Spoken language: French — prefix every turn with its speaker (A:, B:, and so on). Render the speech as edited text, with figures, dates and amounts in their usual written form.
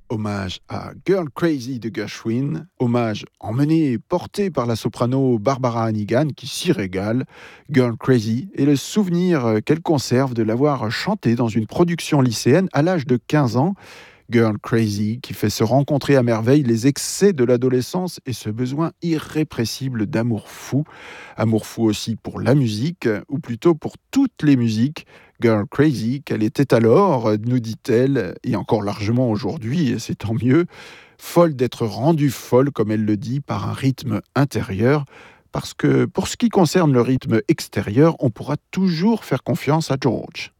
A: Hommage à Girl Crazy de Gershwin, hommage emmené et porté par la soprano Barbara Hannigan qui s'y régale. Girl Crazy et le souvenir qu'elle conserve de l'avoir chanté dans une production lycéenne à l'âge de 15 ans. Girl Crazy qui fait se rencontrer à merveille les excès de l'adolescence et ce besoin irrépressible d'amour fou. Amour fou aussi pour la musique, ou plutôt pour toutes les musiques. Girl Crazy, qu'elle était alors, nous dit-elle, et encore largement aujourd'hui, et c'est tant mieux, folle d'être rendue folle, comme elle le dit, par un rythme intérieur, parce que pour ce qui concerne le rythme extérieur, on pourra toujours faire confiance à George.